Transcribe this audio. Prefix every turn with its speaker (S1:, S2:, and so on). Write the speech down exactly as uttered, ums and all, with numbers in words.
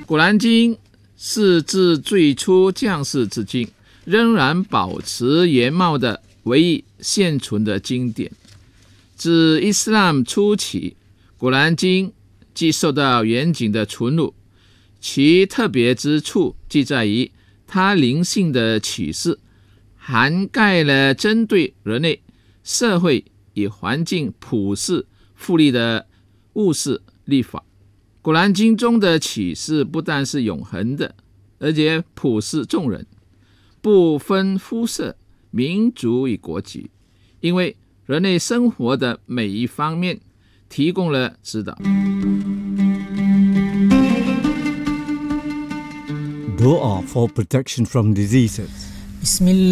S1: 古兰经是自最初降世至今仍然保持原貌的唯一现存的经典。自伊斯兰初期，古兰经即受到严谨的存录，其特别之处即在于它灵性的启示涵盖了针对人类社会与环境普世复利的务实立法。古兰经中的启示不但是永恒的，而且普世众人，不分肤色、民族与国籍，因为人类生活的每一方面提供了指导。
S2: Dua for protection from diseases.